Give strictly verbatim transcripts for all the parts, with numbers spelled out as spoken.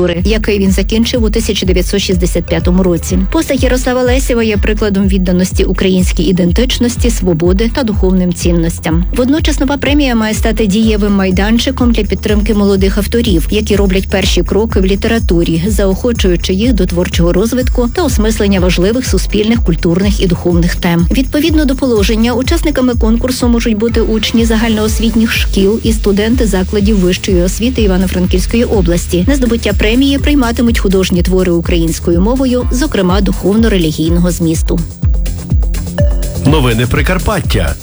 архітектури, який він закінчив у тисяча дев'ятсот шістдесят п'ятому році. Постать Ярослава Лесєва є прикладом відданості українській ідентичності, свободи та духовним цінностям. Водночас нова премія має стати дієвим майданчиком для підтримки молодих авторів, які роблять перші кроки в літературі, заохочуючи їх до творчого розвитку та осмислення важливих суспільних, культурних і духовних тем. Відповідно до положення, учасниками конкурсу можуть бути учні загальноосвітніх шкіл і студенти закладів вищої освіти Івано-Франківської області. На здобуття премії прийматимуть художні твори українською мовою, зокрема духовно-релігійного змісту. Новини Прикарпаття.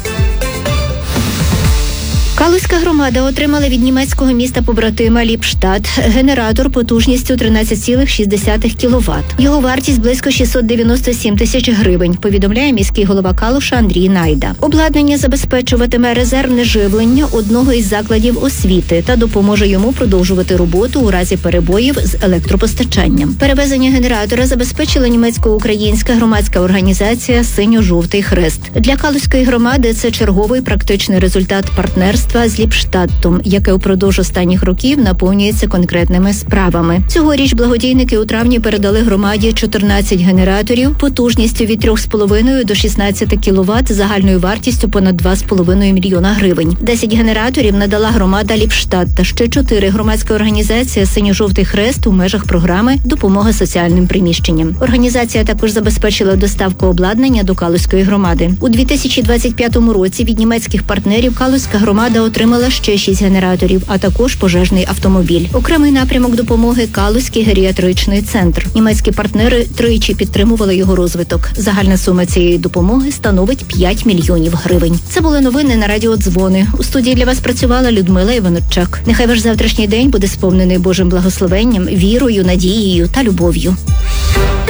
Калузька громада отримала від німецького міста-побратима Ліпштадт генератор потужністю тринадцять цілих шість десятих кіловат. Його вартість близько шістсот дев'яносто сім тисяч гривень, повідомляє міський голова Калуша Андрій Найда. Обладнання забезпечуватиме резервне живлення одного із закладів освіти та допоможе йому продовжувати роботу у разі перебоїв з електропостачанням. Перевезення генератора забезпечила німецько-українська громадська організація «Синьо-жовтий хрест». Для Калузької громади це черговий практичний результат партнерства з Ліпштадтом, яке упродовж останніх років наповнюється конкретними справами. Цьогоріч благодійники у травні передали громаді чотирнадцять генераторів потужністю від три з половиною до шістнадцяти кіловат загальною вартістю понад два з половиною мільйона гривень. десять генераторів надала громада Ліпштадт та ще чотири громадська організація «Синьо-жовтий хрест» у межах програми «Допомога соціальним приміщенням». Організація також забезпечила доставку обладнання до Калузької громади. У дві тисячі двадцять п'ятому році від німецьких партнерів Калузька громада отримала ще шість генераторів, а також пожежний автомобіль. Окремий напрямок допомоги – Калузький геріатричний центр. Німецькі партнери тричі підтримували його розвиток. Загальна сума цієї допомоги становить п'ять мільйонів гривень. Це були новини на радіо «Дзвони». У студії для вас працювала Людмила Іваночак. Нехай ваш завтрашній день буде сповнений Божим благословенням, вірою, надією та любов'ю.